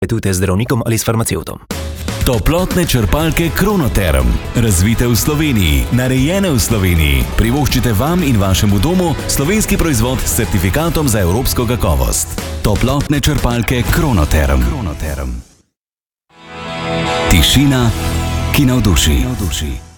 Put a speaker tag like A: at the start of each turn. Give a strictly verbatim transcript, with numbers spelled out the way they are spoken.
A: Svetujte z zdravnikom ali s farmacevtom.
B: Toplotne črpalke Kronoterm. Razvite v Sloveniji, narejene v Sloveniji. Privoščite vam in vašemu domu slovenski proizvod s certifikatom za evropsko kakovost. Toplotne črpalke Kronoterm. Kronoterm. Tišina, ki navduši.